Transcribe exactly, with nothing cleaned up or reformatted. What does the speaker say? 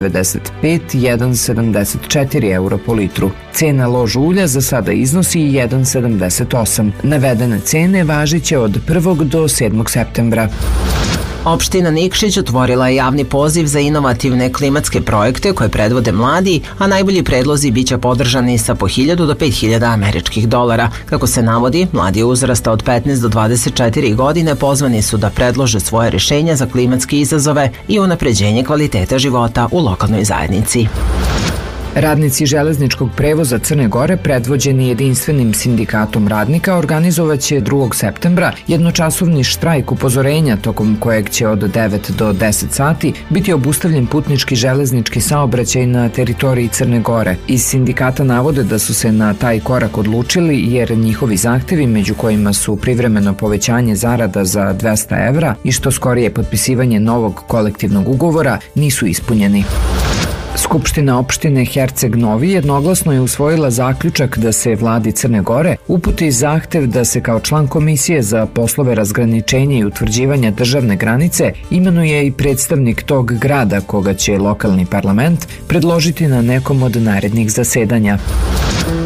devedeset pet jedan sedamdeset četiri eura po litru. Cena lož ulja za sada iznosi jedan sedamdeset osam. Navedene cene važiće od prvog do sedmog septembra. Opština Nikšić otvorila je javni poziv za inovativne klimatske projekte koje predvode mladi, a najbolji predlozi biće podržani sa po hiljadu do pet hiljada američkih dolara. Kako se navodi, mladi uzrasta od petnaest do dvadeset četiri godine pozvani su da predlože svoje rešenja za klimatske izazove i unapređenje kvaliteta života u lokalnoj zajednici. Radnici železničkog prevoza Crne Gore, predvođeni jedinstvenim sindikatom radnika, organizovaće drugog septembra jednočasovni štrajk upozorenja tokom kojeg će od devet do deset sati biti obustavljen putnički železnički saobraćaj na teritoriji Crne Gore. Iz sindikata navode da su se na taj korak odlučili jer njihovi zahtevi, među kojima su privremeno povećanje zarada za dvesta evra i što skorije potpisivanje novog kolektivnog ugovora, nisu ispunjeni. Skupština opštine Herceg Novi jednoglasno je usvojila zaključak da se vladi Crne Gore uputi zahtev da se kao član komisije za poslove razgraničenja i utvrđivanja državne granice imenuje i predstavnik tog grada koga će lokalni parlament predložiti na nekom od narednih zasedanja.